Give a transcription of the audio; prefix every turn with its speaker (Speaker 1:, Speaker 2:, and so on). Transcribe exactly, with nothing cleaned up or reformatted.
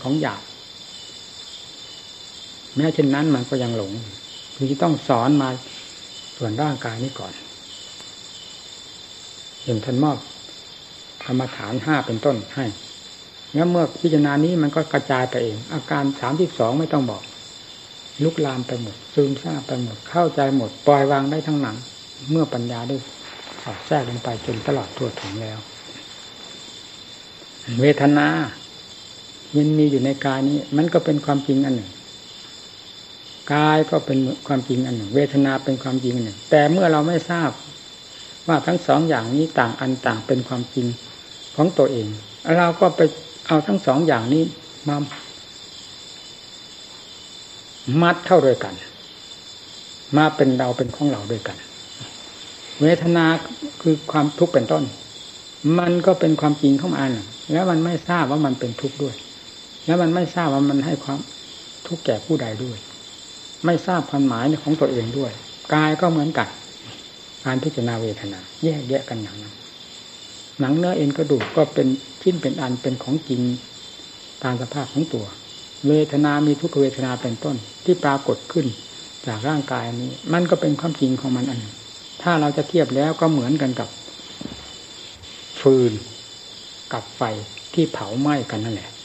Speaker 1: ของหยาบแม้เช่นนั้นมันก็ยังหลงคือต้องสอนมาส่วนร่างกายนี้ก่อนเห็นท่านมอบกรรมฐานห้าเป็นต้นให้แล้วเมื่อพิจารณานี้มันก็กระจายไปเองอาการสามสิบสองไม่ต้องบอกลุกลามไปหมดซึมซาบไปหมดเข้าใจหมดปล่อยวางได้ทั้งหนังเมื่อปัญญาได้สอดแทรกลงไปจนตลอดทั่วถึงแล้วเวทนามันมีอยู่ในกายนี้มันก็เป็นความจริงอันหนึ่งกายก็เป็นความจริงอันหนึ่งเวทนาเป็นความจริงอันหนึ่งแต่เมื่อเราไม่ทราบว่าทั้งสองอย่างนี้ต่างอันต่างเป็นความจริงของตัวเองเราก็ไปเอาทั้งสองอย่างนี้มามัดเข้าด้วยกันมาเป็นเราเป็นของเราด้วยกันเวทนาคือความทุกข์เป็นต้นมันก็เป็นความจริงเข้ามาอันหนึ่งแล้วมันไม่ทราบว่ามันเป็นทุกข์ด้วยแล้วมันไม่ทราบว่ามันให้ความทุกข์แก่ผู้ใดด้วยไม่ทราบความหมายของตัวเองด้วยกายก็เหมือนกันการพิจารณาเวทนาแยกแยะกันอย่างนั้นหนังเนื้อเอ็นกระดูกก็เป็นชิ้นเป็นอันเป็นของจริงตามสภาพของตัวเวทนามีทุกขเวทนาเป็นต้นที่ปรากฏขึ้นจากร่างกายนี้มันก็เป็นความจริงของมันอันหนึ่งถ้าเราจะเทียบแล้วก็เหมือนกันกับฟืนกับไฟที่เผาไหม้กันนั่นแหละ